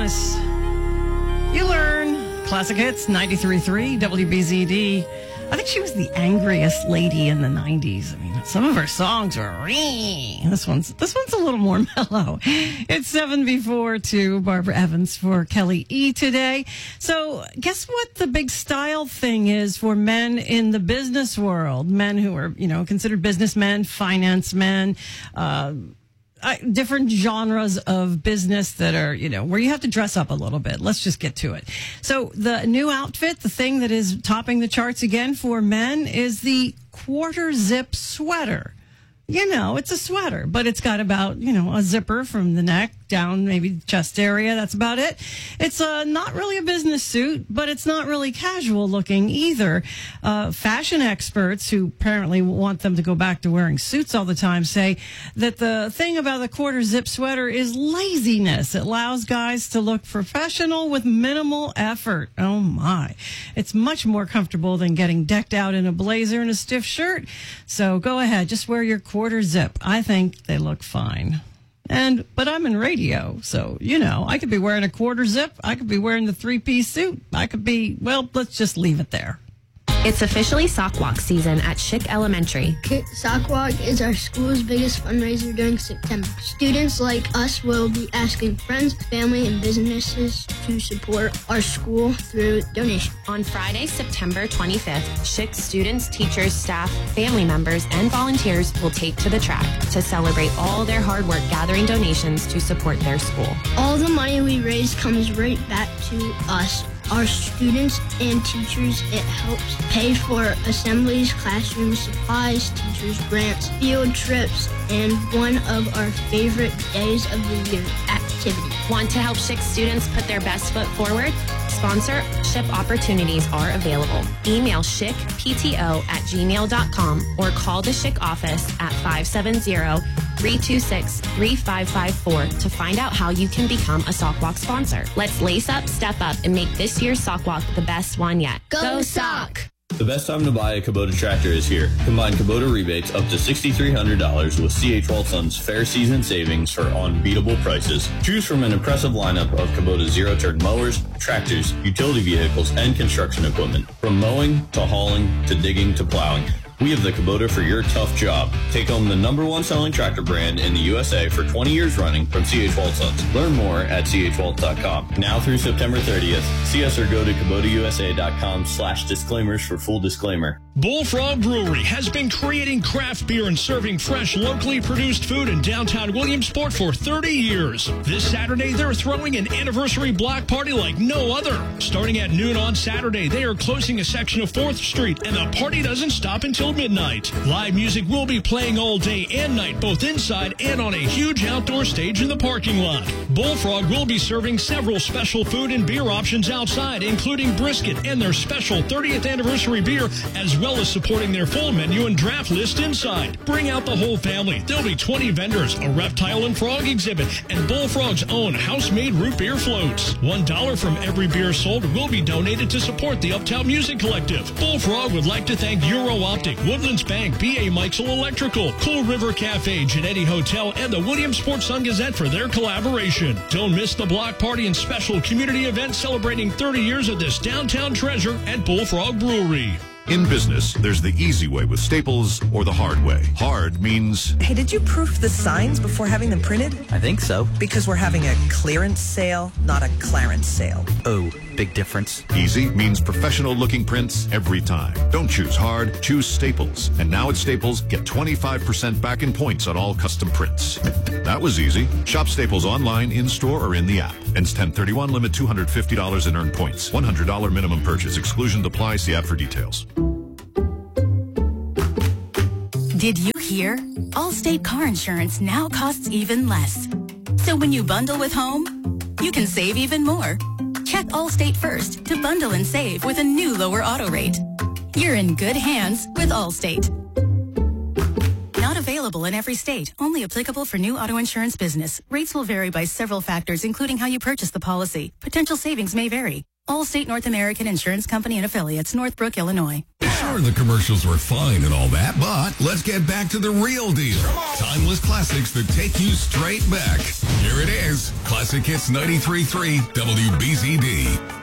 Thomas. You learn. Classic Hits, 93.3 WBZD. I think she was the angriest lady in the 90s. I mean, some of her songs were This one's a little more mellow. It's 7 before 2. Barbara Evans for Kelly E today. So guess what the big style thing is for men in the business world? Men who are, considered businessmen, finance men, different genres of business that are, where you have to dress up a little bit. Let's just get to it. So the new outfit, the thing that is topping the charts again for men is the quarter zip sweater. It's a sweater, but it's got about, a zipper from the neck down, maybe chest area. That's about it. It's not really a business suit, but it's not really casual looking either. Fashion experts who apparently want them to go back to wearing suits all the time say that the thing about the quarter zip sweater is laziness. It allows guys to look professional with minimal effort. Oh my. It's much more comfortable than getting decked out in a blazer and a stiff shirt. So go ahead, just wear your quarter zip. I think they look fine. But I'm in radio, so, I could be wearing a quarter zip. I could be wearing the 3-piece suit. I could be, let's just leave it there. It's officially Sock Walk season at Schick Elementary. Sock Walk is our school's biggest fundraiser during September. Students like us will be asking friends, family, and businesses to support our school through donations. On Friday, September 25th, Schick students, teachers, staff, family members, and volunteers will take to the track to celebrate all their hard work gathering donations to support their school. All the money we raise comes right back to us, our students and teachers. It helps pay for assemblies, classroom supplies, teachers' grants, field trips, and one of our favorite days of the year, activity. Want to help Schick students put their best foot forward? Sponsorship opportunities are available. Email schickpto@gmail.com or call the Schick office at 570-326-3554 to find out how you can become a Sock Walk sponsor. Let's lace up, step up, and make this year's Sock Walk the best one yet. Go Sock! The best time to buy a Kubota tractor is here. Combine Kubota rebates up to $6,300 with C.H. Walton's Fair Season savings for unbeatable prices. Choose from an impressive lineup of Kubota zero-turn mowers, tractors, utility vehicles, and construction equipment. From mowing to hauling to digging to plowing, we have the Kubota for your tough job. Take home the #1 selling tractor brand in the USA for 20 years running from C.H. Waltons. Learn more at chwalt.com. Now through September 30th, see us or go to KubotaUSA.com/disclaimers for full disclaimer. Bullfrog Brewery has been creating craft beer and serving fresh, locally produced food in downtown Williamsport for 30 years. This Saturday, they're throwing an anniversary block party like no other. Starting at noon on Saturday, they are closing a section of 4th Street, and the party doesn't stop until midnight. Live music will be playing all day and night, both inside and on a huge outdoor stage in the parking lot. Bullfrog will be serving several special food and beer options outside, including brisket and their special 30th anniversary beer, as well as supporting their full menu and draft list inside. Bring out the whole family. There'll be 20 vendors, a reptile and frog exhibit, and Bullfrog's own house-made root beer floats. $1 from every beer sold will be donated to support the Uptown Music Collective. Bullfrog would like to thank Euro Optic, Woodlands Bank, B.A. Mikesell Electrical, Cool River Cafe, Genetti Hotel, and the Williamsport Sun-Gazette for their collaboration. Don't miss the block party and special community event celebrating 30 years of this downtown treasure at Bullfrog Brewery. In business, there's the easy way with Staples or the hard way. Hard means... Hey, did you proof the signs before having them printed? I think so. Because we're having a clearance sale, not a clarence sale. Oh, big difference. Easy means professional-looking prints every time. Don't choose hard, choose Staples. And now at Staples, get 25% back in points on all custom prints. That was easy. Shop Staples online, in-store, or in the app. Ends 10/31, limit $250 in earned points. $100 minimum purchase. Exclusion applies. See app for details. Did you hear? Allstate car insurance now costs even less. So when you bundle with home, you can save even more. Check Allstate first to bundle and save with a new lower auto rate. You're in good hands with Allstate. Not available in every state. Only applicable for new auto insurance business. Rates will vary by several factors, including how you purchase the policy. Potential savings may vary. Allstate North American Insurance Company and Affiliates, Northbrook, Illinois. Sure, the commercials were fine and all that, but let's get back to the real deal. Timeless classics that take you straight back. Here it is. Classic Classic Hits 93.3 WBZD.